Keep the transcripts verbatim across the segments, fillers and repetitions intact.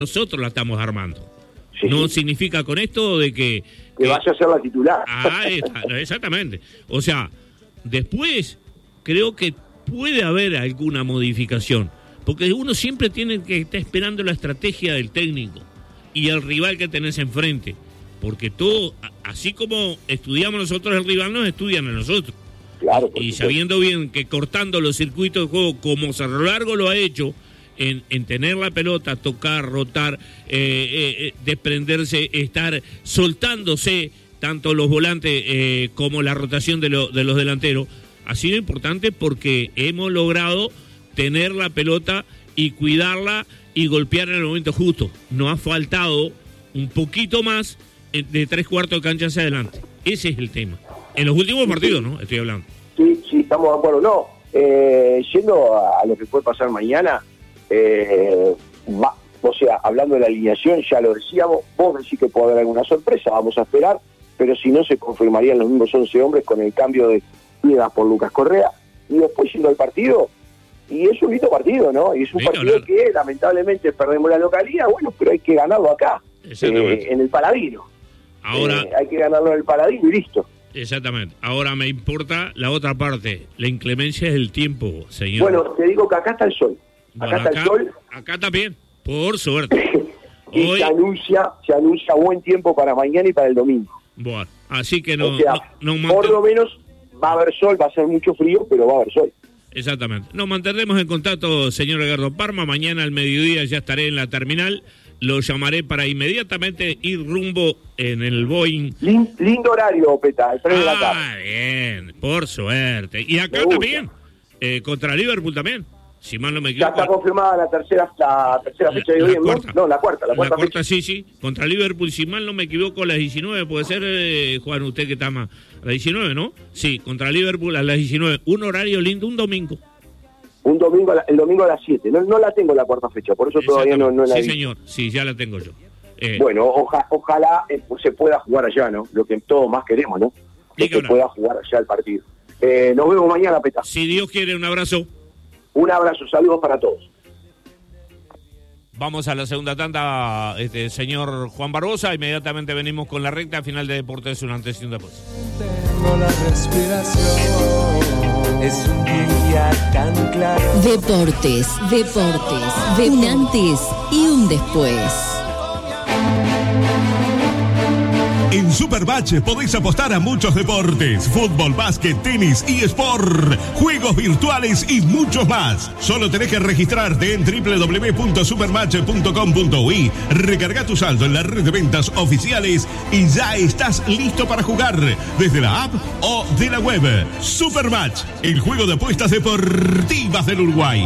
nosotros la estamos armando. Sí, no sí. significa con esto de que... Que, que vaya a ser la titular. Ah, está, exactamente. O sea, después creo que puede haber alguna modificación, porque uno siempre tiene que estar esperando la estrategia del técnico y el rival que tenés enfrente, porque todo, así como estudiamos nosotros el rival, nos estudian a nosotros. Claro, y sabiendo bien que cortando los circuitos de juego como Cerro Largo lo ha hecho, en, en tener la pelota, tocar, rotar, eh, eh, desprenderse, estar soltándose tanto los volantes eh, como la rotación de, lo, de los delanteros, ha sido importante porque hemos logrado tener la pelota y cuidarla y golpear en el momento justo. Nos ha faltado un poquito más de tres cuartos de cancha hacia adelante. Ese es el tema. En los últimos partidos, ¿no? Estoy hablando. Sí, sí, estamos de acuerdo. No, eh, yendo a, a lo que puede pasar mañana, eh, va, o sea, hablando de la alineación, ya lo decíamos, vos decís que puede haber alguna sorpresa, vamos a esperar, pero si no se confirmarían los mismos once hombres con el cambio de Piedras por Lucas Correa, y después yendo al partido, y es un lindo partido, ¿no? Y es un sí, partido claro. que lamentablemente perdemos la localidad, bueno, pero hay que ganarlo acá, eh, en el Paladino. Ahora, eh, hay que ganarlo en el Paladino y listo. Exactamente. Ahora me importa la otra parte, la inclemencia del tiempo, señor. Bueno, te digo que acá está el sol. Acá bueno, está acá, el sol. Acá también, por suerte. y Hoy... se anuncia, se anuncia buen tiempo para mañana y para el domingo. Bueno, así que no... O sea, no, no por manten... lo menos va a haber sol, va a ser mucho frío, pero va a haber sol. Exactamente. Nos mantendremos en contacto, señor Edgardo Parma. Mañana al mediodía ya estaré en la terminal. Lo llamaré para inmediatamente ir rumbo en el Boeing. Lin, lindo horario, Peta, el tres de la tarde. Ah, bien, por suerte. Y acá también, eh, contra Liverpool también, si mal no me equivoco. Ya está confirmada la tercera, la tercera fecha de hoy, ¿no? No, la cuarta, la cuarta, la cuarta fecha. sí, sí, contra Liverpool, si mal no me equivoco, a las diecinueve, puede ser, eh, Juan, usted que está más, a las diecinueve, ¿no? Sí, contra Liverpool a las diecinueve, un horario lindo, un domingo. Un domingo, el domingo a las siete, no, no la tengo la cuarta fecha, por eso todavía no, no la Sí, vi. señor, sí, ya la tengo yo. Eh, bueno, oja, ojalá eh, se pueda jugar allá, ¿no? Lo que todos más queremos, ¿no? Que se pueda jugar allá el partido. Eh, nos vemos mañana, Peta. Si Dios quiere, un abrazo. Un abrazo, saludos para todos. Vamos a la segunda tanda, este señor Juan Barbosa. Inmediatamente venimos con la recta final de Deportes, un antes y un después. Tengo la respiración. Es un día tan claro. Deportes, deportes, de un antes y un después. En Supermatch podéis apostar a muchos deportes: fútbol, básquet, tenis, eSport, juegos virtuales y muchos más. Solo tenés que registrarte en doble u doble u doble u punto supermatch punto com punto u i, recarga tu saldo en la red de ventas oficiales y ya estás listo para jugar desde la app o de la web. Supermatch, el juego de apuestas deportivas del Uruguay.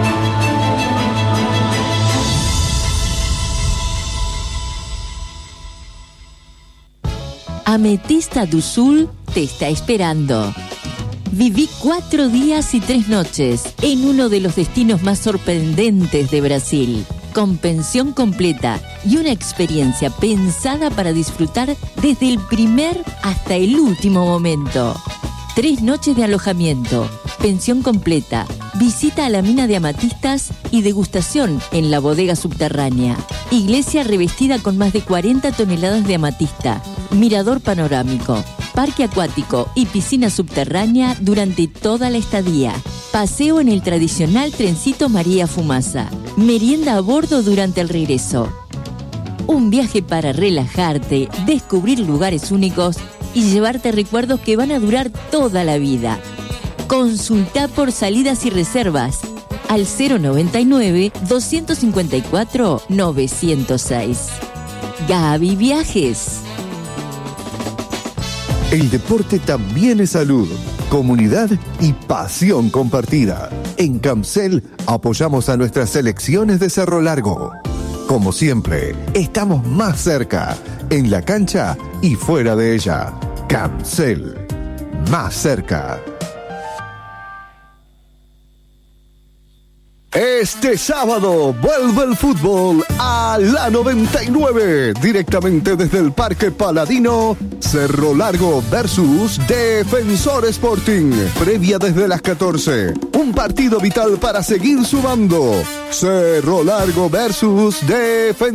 Ametista do Sul te está esperando. Viví cuatro días y tres noches en uno de los destinos más sorprendentes de Brasil, con pensión completa y una experiencia pensada para disfrutar desde el primer hasta el último momento. Tres noches de alojamiento, pensión completa, visita a la mina de amatistas y degustación en la bodega subterránea. Iglesia revestida con más de cuarenta toneladas de amatista. Mirador panorámico, parque acuático y piscina subterránea durante toda la estadía. Paseo en el tradicional trencito María Fumaza. Merienda a bordo durante el regreso. Un viaje para relajarte, descubrir lugares únicos y llevarte recuerdos que van a durar toda la vida. Consulta por salidas y reservas al cero noventa y nueve, doscientos cincuenta y cuatro, novecientos seis. Gaby Viajes. El deporte también es salud, comunidad y pasión compartida. En Camcel apoyamos a nuestras selecciones de Cerro Largo. Como siempre, estamos más cerca, en la cancha y fuera de ella. Camcel, más cerca. Este sábado vuelve el fútbol a la noventa y nueve, directamente desde el Parque Paladino, Cerro Largo versus Defensor Sporting, previa desde las catorce, un partido vital para seguir sumando, Cerro Largo versus Defensor.